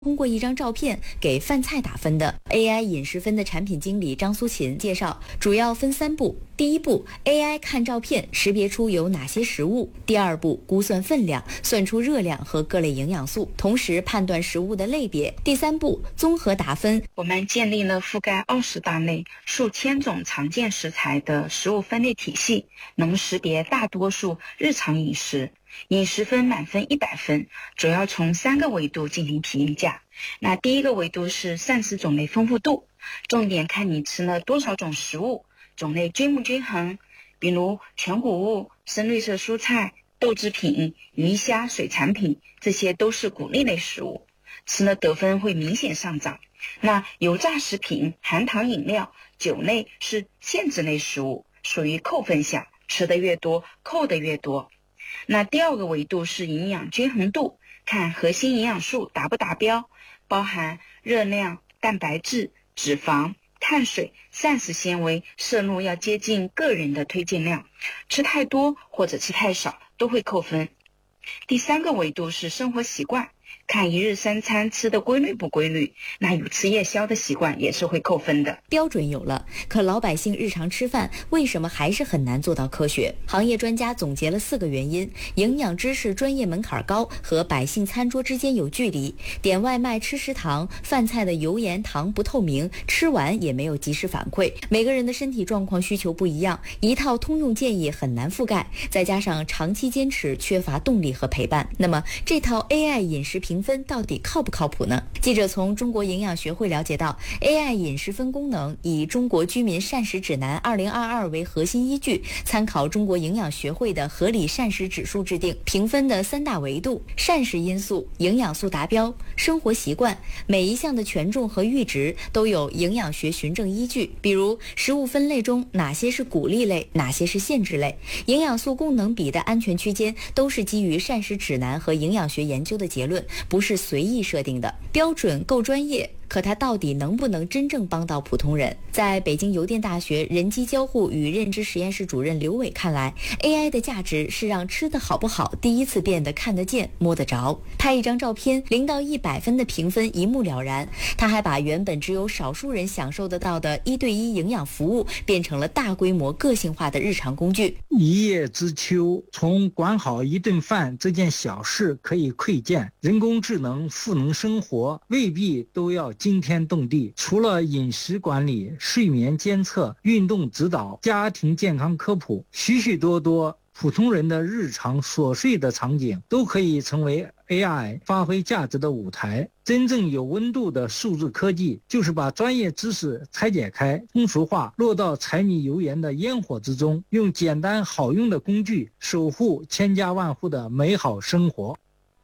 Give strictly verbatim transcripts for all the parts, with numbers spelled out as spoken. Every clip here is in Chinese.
通过一张照片给饭菜打分的。 A I 饮食分的产品经理张苏琴介绍，主要分三步。第一步 ，A I 看照片识别出有哪些食物；第二步，估算分量，算出热量和各类营养素，同时判断食物的类别；第三步，综合打分。 我们建立了覆盖二十大类、数千种常见食材的食物分类体系，能识别大多数日常饮食。饮食分满分一百分，主要从三个维度进行评价。那第一个维度是膳食种类丰富度，重点看你吃了多少种食物，种类均不均衡，比如全谷物、深绿色蔬菜、豆制品、鱼虾、水产品，这些都是谷类类食物，吃了得分会明显上涨。那油炸食品、含糖饮料、酒类是限制类食物，属于扣分项，吃的越多，扣的越多。那第二个维度是营养均衡度，看核心营养素达不达标，包含热量、蛋白质、脂肪、碳水、膳食纤维摄入要接近个人的推荐量，吃太多或者吃太少都会扣分。第三个维度是生活习惯，看一日三餐吃的规律不规律，那有吃夜宵的习惯也是会扣分的。 标准有了，可老百姓日常吃饭为什么还是很难做到科学？行业专家总结了四个原因：营养知识专业门槛高，和百姓餐桌之间有距离，点外卖吃食堂，饭菜的油盐糖不透明，吃完也没有及时反馈，每个人的身体状况需求不一样，一套通用建议很难覆盖，再加上长期坚持缺乏动力和陪伴。那么这套 A I 饮食评分到底靠不靠谱呢？记者从中国营养学会了解到， A I 饮食分功能以中国居民膳食指南二零二二为核心依据，参考中国营养学会的合理膳食指数制定评分的三大维度：膳食因素、营养素达标、生活习惯。每一项的权重和阈值都有营养学循证依据，比如食物分类中哪些是鼓励类，哪些是限制类，营养素功能比的安全区间都是基于膳食指南和营养学研究的结论，不是随意设定的。标准够专业，可它到底能不能真正帮到普通人？在北京邮电大学人机交互与认知实验室主任刘伟看来， A I 的价值是让吃的好不好第一次变得看得见摸得着。拍一张照片，零到一百分的评分一目了然。他还把原本只有少数人享受得到的一对一营养服务变成了大规模个性化的日常工具。 一叶知秋，从管好一顿饭这件小事可以窥见，人工智能赋能生活未必都要惊天动地。除了饮食管理、睡眠监测、运动指导、家庭健康科普，许许多多普通人的日常琐碎的场景都可以成为 A I 发挥价值的舞台。真正有温度的数字科技，就是把专业知识拆解开、通俗化，落到柴米油盐的烟火之中，用简单好用的工具守护千家万户的美好生活。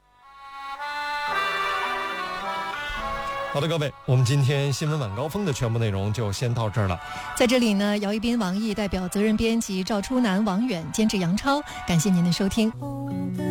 好的，各位，我们今天新闻晚高峰的全部内容就先到这儿了。 在这里呢，姚一斌、王毅代表责任编辑赵初南、王远，监制杨超，感谢您的收听。